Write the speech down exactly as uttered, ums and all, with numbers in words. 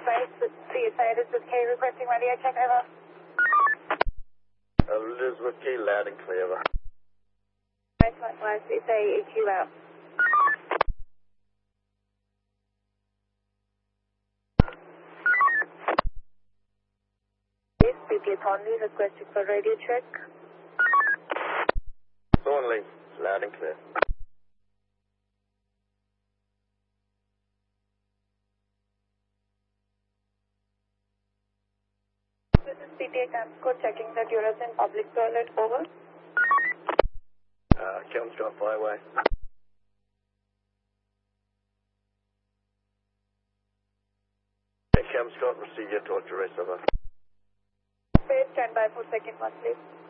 Right, with C S I Elizabeth K requesting radio check, over. Elizabeth K, loud and clear, over. Right, likewise, C S A E Q out. Yes, P P S Honley requesting for radio check. Thornley, loud and clear. This is P T A Camsco checking that you're in public toilet, over. Uh, Kelmscott Flyway. Kelmscott, receive your torture rest, over. Please stand by for second one, please.